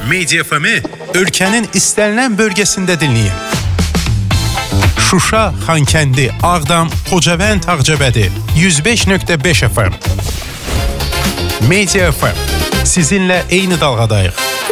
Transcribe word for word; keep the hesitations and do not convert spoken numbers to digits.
Media F M-i ölkənin istənilən bölgəsində dinləyin. Şuşa, Xankəndi, Ağdam, Xocavənd, Ağcabədi yüz beş nöqtə beş F M. Media F M. Sizinlə eyni dalğadayıq.